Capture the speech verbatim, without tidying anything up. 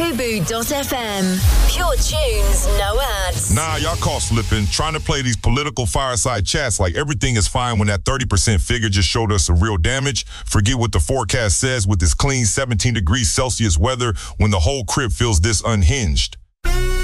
Fubu dot f m. Pure tunes, no ads. Nah, y'all caught slipping. Trying to play these political fireside chats like everything is fine when that thirty percent figure just showed us some real damage. Forget what the forecast says with this clean seventeen degrees Celsius weather when the whole crib feels this unhinged.